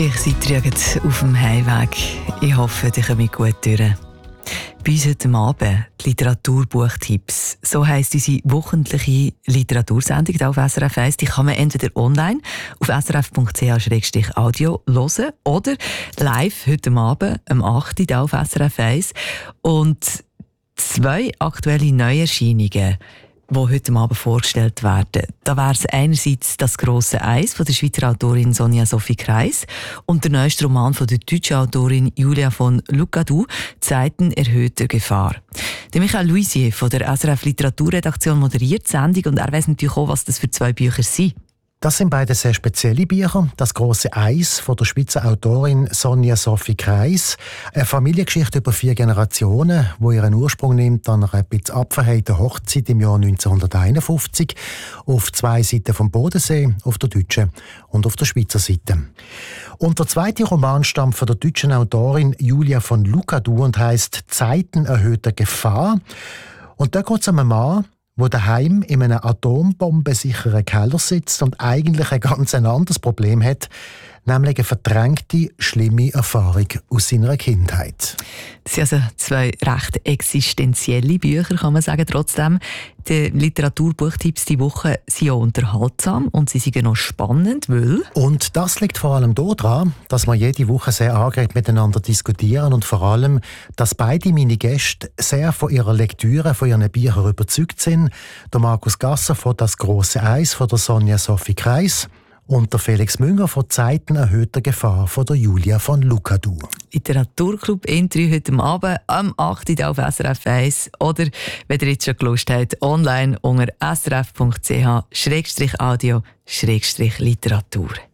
Vielleicht seid ihr jetzt auf dem Heimweg. Ich hoffe, ihr kommt gut durch. Bei uns heute Abend die Literaturbuchtipps. So heisst unsere wöchentliche Literatursendung auf SRF 1. Die kann man entweder online auf srf.ch/audio hören oder live heute Abend am 8. auf SRF 1. Und 2 aktuelle Neuerscheinungen, die heute Abend vorgestellt werden. Da wäre es einerseits «Das grosse Eis» von der Schweizer Autorin Sonja Sophie Kreis und der neueste Roman von der deutschen Autorin Julia von Lucadou, «Zeiten erhöhter Gefahr». Der Michael Luisier von der SRF Literaturredaktion moderiert die Sendung und er weiss natürlich auch, was das für 2 Bücher sind. Das sind beide sehr spezielle Bücher. «Das grosse Eis» von der Schweizer Autorin Sonja Sophie Kreis. Eine Familiengeschichte über 4 Generationen, die ihren Ursprung nimmt an einer etwas abverheiten Hochzeit im Jahr 1951 auf 2 Seiten vom Bodensee, auf der deutschen und auf der Schweizer Seite. Und der zweite Roman stammt von der deutschen Autorin Julia von Lucadou und heisst «Zeiten erhöhter Gefahr». Und da geht es um einen Mann, der daheim in einem atombombensicheren Keller sitzt und eigentlich ein ganz anderes Problem hat, nämlich eine verdrängte, schlimme Erfahrung aus seiner Kindheit. Das sind also 2 recht existenzielle Bücher, kann man sagen. Trotzdem, die Literaturbuchtipps diese Woche sind ja unterhaltsam und sie sind noch spannend, weil... Und das liegt vor allem daran, dass wir jede Woche sehr angeregt miteinander diskutieren und vor allem, dass beide meine Gäste sehr von ihrer Lektüre, von ihren Büchern überzeugt sind. Der Markus Gasser von «Das grosse Eis» von der Sonja Sophie Kreis und der Felix Münger von «Zeiten erhöhter Gefahr» von der Julia von Lucadou. Literaturclub Intri heute Abend am 8. auf SRF 1 oder, wenn ihr jetzt schon Lust habt, online unter srf.ch/audio/literatur.